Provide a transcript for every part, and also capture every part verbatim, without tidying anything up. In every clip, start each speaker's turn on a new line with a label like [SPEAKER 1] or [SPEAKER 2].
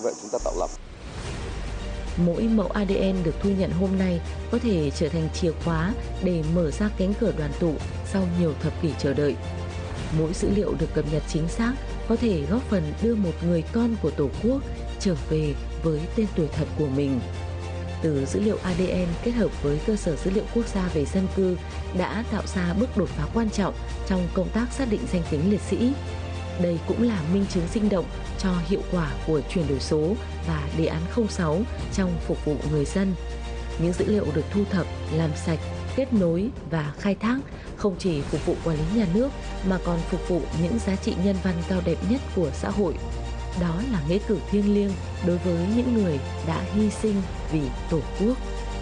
[SPEAKER 1] Vậy chúng ta tạo lập.
[SPEAKER 2] Mỗi mẫu a đê en được thu nhận hôm nay có thể trở thành chìa khóa để mở ra cánh cửa đoàn tụ sau nhiều thập kỷ chờ đợi. Mỗi dữ liệu được cập nhật chính xác có thể góp phần đưa một người con của Tổ quốc trở về với tên tuổi thật của mình. Từ dữ liệu a đê en kết hợp với cơ sở dữ liệu quốc gia về dân cư đã tạo ra bước đột phá quan trọng trong công tác xác định danh tính liệt sĩ. Đây cũng là minh chứng sinh động cho hiệu quả của chuyển đổi số và đề án không sáu trong phục vụ người dân. Những dữ liệu được thu thập, làm sạch, kết nối và khai thác không chỉ phục vụ quản lý nhà nước mà còn phục vụ những giá trị nhân văn cao đẹp nhất của xã hội. Đó là nghĩa cử thiêng liêng đối với những người đã hy sinh vì Tổ quốc.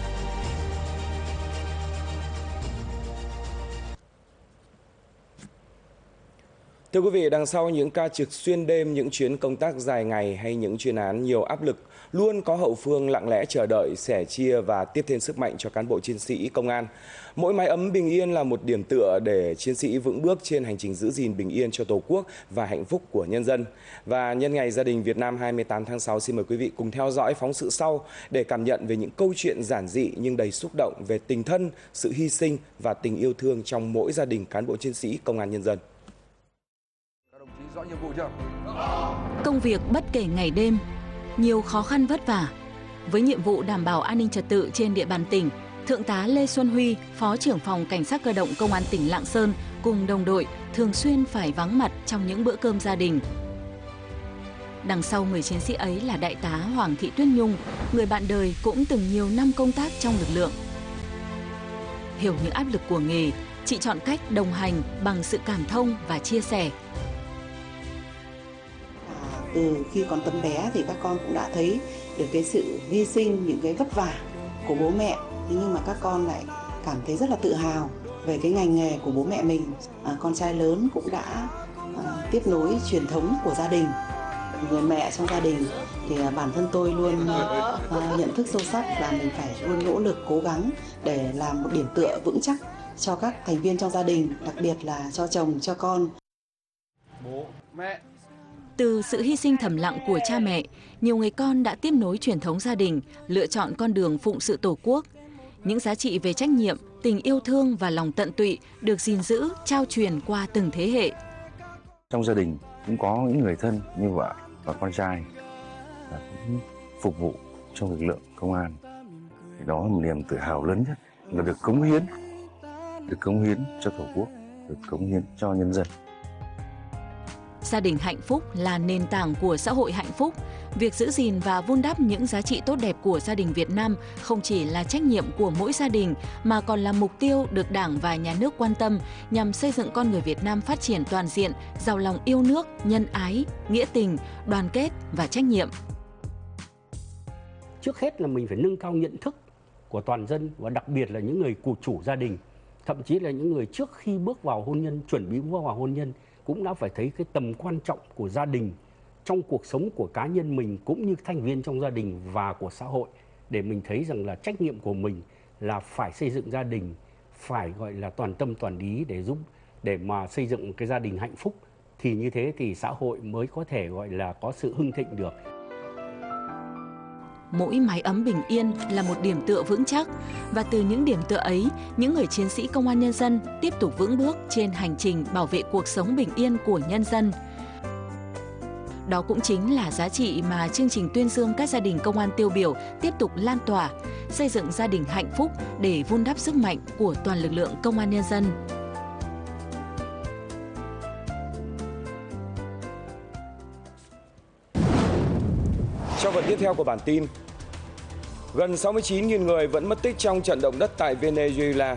[SPEAKER 3] Thưa quý vị, đằng sau những ca trực xuyên đêm, những chuyến công tác dài ngày hay những chuyên án nhiều áp lực, luôn có hậu phương lặng lẽ chờ đợi, sẻ chia và tiếp thêm sức mạnh cho cán bộ chiến sĩ công an. Mỗi mái ấm bình yên là một điểm tựa để chiến sĩ vững bước trên hành trình giữ gìn bình yên cho Tổ quốc và hạnh phúc của nhân dân. Và nhân ngày Gia đình Việt Nam hai mươi tám tháng sáu, xin mời quý vị cùng theo dõi phóng sự sau để cảm nhận về những câu chuyện giản dị nhưng đầy xúc động về tình thân, sự hy sinh và tình yêu thương trong mỗi gia đình cán bộ chiến sĩ công an nhân dân.
[SPEAKER 4] Rõ nhiệm vụ chưa?
[SPEAKER 5] Công việc bất kể ngày đêm, nhiều khó khăn vất vả. Với nhiệm vụ đảm bảo an ninh trật tự trên địa bàn tỉnh, Thượng tá Lê Xuân Huy, Phó trưởng phòng Cảnh sát cơ động Công an tỉnh Lạng Sơn cùng đồng đội thường xuyên phải vắng mặt trong những bữa cơm gia đình. Đằng sau người chiến sĩ ấy là Đại tá Hoàng Thị Tuyết Nhung, người bạn đời cũng từng nhiều năm công tác trong lực lượng. Hiểu những áp lực của nghề, chị chọn cách đồng hành bằng sự cảm thông và chia sẻ.
[SPEAKER 6] Từ khi còn tấm bé thì các con cũng đã thấy được cái sự hy sinh, những cái vất vả của bố mẹ. Thế nhưng mà các con lại cảm thấy rất là tự hào về cái ngành nghề của bố mẹ mình. À, con trai lớn cũng đã à, tiếp nối truyền thống của gia đình. Người mẹ trong gia đình thì à, bản thân tôi luôn à, nhận thức sâu sắc là mình phải luôn nỗ lực cố gắng để làm một điểm tựa vững chắc cho các thành viên trong gia đình, đặc biệt là cho chồng, cho con.
[SPEAKER 4] Bố, mẹ.
[SPEAKER 5] Từ sự hy sinh thầm lặng của cha mẹ, nhiều người con đã tiếp nối truyền thống gia đình, lựa chọn con đường phụng sự Tổ quốc. Những giá trị về trách nhiệm, tình yêu thương và lòng tận tụy được gìn giữ, trao truyền qua từng thế hệ.
[SPEAKER 7] Trong gia đình cũng có những người thân như vợ và con trai và cũng phục vụ trong lực lượng công an. Thì đó là một niềm tự hào lớn nhất là được cống hiến, được cống hiến cho Tổ quốc, được cống hiến cho nhân dân.
[SPEAKER 5] Gia đình hạnh phúc là nền tảng của xã hội hạnh phúc. Việc giữ gìn và vun đắp những giá trị tốt đẹp của gia đình Việt Nam không chỉ là trách nhiệm của mỗi gia đình mà còn là mục tiêu được Đảng và Nhà nước quan tâm nhằm xây dựng con người Việt Nam phát triển toàn diện, giàu lòng yêu nước, nhân ái, nghĩa tình, đoàn kết và trách nhiệm.
[SPEAKER 8] Trước hết là mình phải nâng cao nhận thức của toàn dân và đặc biệt là những người cụ chủ gia đình, thậm chí là những người trước khi bước vào hôn nhân, chuẩn bị bước vào hôn nhân cũng đã phải thấy cái tầm quan trọng của gia đình trong cuộc sống của cá nhân mình cũng như thành viên trong gia đình và của xã hội, để mình thấy rằng là trách nhiệm của mình là phải xây dựng gia đình, phải gọi là toàn tâm toàn ý để giúp để mà xây dựng cái gia đình hạnh phúc, thì như thế thì xã hội mới có thể gọi là có sự hưng thịnh được.
[SPEAKER 5] Mỗi mái ấm bình yên là một điểm tựa vững chắc, và từ những điểm tựa ấy, những người chiến sĩ công an nhân dân tiếp tục vững bước trên hành trình bảo vệ cuộc sống bình yên của nhân dân. Đó cũng chính là giá trị mà chương trình tuyên dương các gia đình công an tiêu biểu tiếp tục lan tỏa, xây dựng gia đình hạnh phúc để vun đắp sức mạnh của toàn lực lượng công an nhân dân.
[SPEAKER 3] Trong phần tiếp theo của bản tin, gần sáu mươi chín nghìn người vẫn mất tích trong trận động đất tại Venezuela.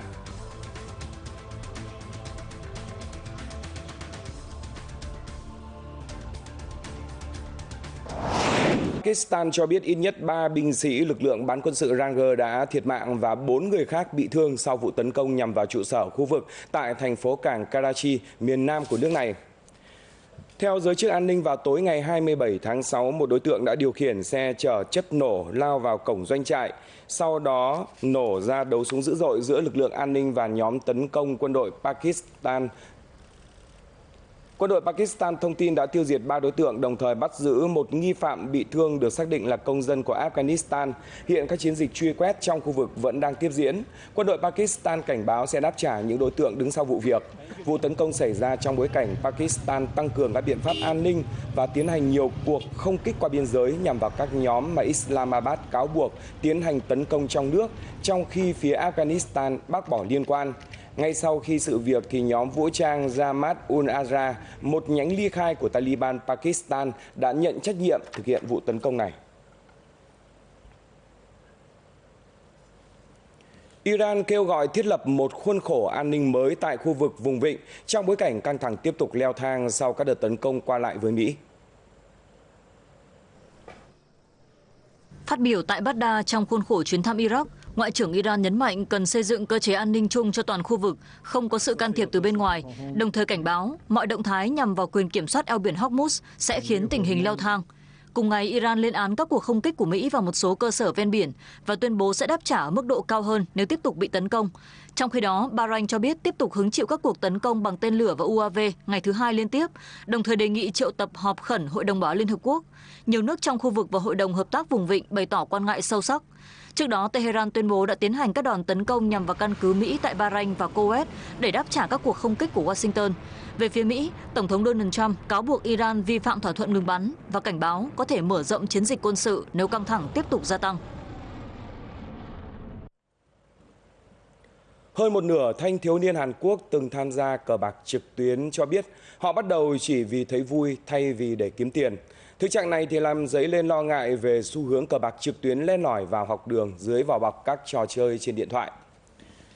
[SPEAKER 3] Pakistan cho biết ít nhất ba binh sĩ lực lượng bán quân sự Ranger đã thiệt mạng và bốn người khác bị thương sau vụ tấn công nhằm vào trụ sở khu vực tại thành phố cảng Karachi, miền nam của nước này. Theo giới chức an ninh, vào tối ngày hai mươi bảy tháng sáu, một đối tượng đã điều khiển xe chở chất nổ lao vào cổng doanh trại. Sau đó nổ ra đấu súng dữ dội giữa lực lượng an ninh và nhóm tấn công quân đội Pakistan. Quân đội Pakistan thông tin đã tiêu diệt ba đối tượng, đồng thời bắt giữ một nghi phạm bị thương được xác định là công dân của Afghanistan. Hiện các chiến dịch truy quét trong khu vực vẫn đang tiếp diễn. Quân đội Pakistan cảnh báo sẽ đáp trả những đối tượng đứng sau vụ việc. Vụ tấn công xảy ra trong bối cảnh Pakistan tăng cường các biện pháp an ninh và tiến hành nhiều cuộc không kích qua biên giới nhằm vào các nhóm mà Islamabad cáo buộc tiến hành tấn công trong nước, trong khi phía Afghanistan bác bỏ liên quan. Ngay sau khi sự việc, thì nhóm vũ trang Jamaat-ul-Ahrar, một nhánh ly khai của Taliban Pakistan, đã nhận trách nhiệm thực hiện vụ tấn công này. Iran kêu gọi thiết lập một khuôn khổ an ninh mới tại khu vực vùng vịnh trong bối cảnh căng thẳng tiếp tục leo thang sau các đợt tấn công qua lại với Mỹ.
[SPEAKER 1] Phát biểu tại Baghdad trong khuôn khổ chuyến thăm Iraq, Ngoại trưởng Iran nhấn mạnh cần xây dựng cơ chế an ninh chung cho toàn khu vực, không có sự can thiệp từ bên ngoài, đồng thời cảnh báo mọi động thái nhằm vào quyền kiểm soát eo biển Hormuz sẽ khiến tình hình leo thang. Cùng ngày, Iran lên án các cuộc không kích của Mỹ vào một số cơ sở ven biển và tuyên bố sẽ đáp trả ở mức độ cao hơn nếu tiếp tục bị tấn công. Trong khi đó, Bahrain cho biết tiếp tục hứng chịu các cuộc tấn công bằng tên lửa và u a vê ngày thứ hai liên tiếp, đồng thời đề nghị triệu tập họp khẩn Hội đồng Bảo an Liên Hợp Quốc. Nhiều nước trong khu vực và Hội đồng Hợp tác Vùng Vịnh bày tỏ quan ngại sâu sắc. Trước đó, Tehran tuyên bố đã tiến hành các đòn tấn công nhằm vào căn cứ Mỹ tại Bahrain và Kuwait để đáp trả các cuộc không kích của Washington. Về phía Mỹ, Tổng thống Donald Trump cáo buộc Iran vi phạm thỏa thuận ngừng bắn và cảnh báo có thể mở rộng chiến dịch quân sự nếu căng thẳng tiếp tục gia tăng.
[SPEAKER 3] Hơn một nửa thanh thiếu niên Hàn Quốc từng tham gia cờ bạc trực tuyến cho biết họ bắt đầu chỉ vì thấy vui thay vì để kiếm tiền. Thực trạng này thì làm dấy lên lo ngại về xu hướng cờ bạc trực tuyến len lỏi vào học đường dưới vỏ bọc các trò chơi trên điện thoại.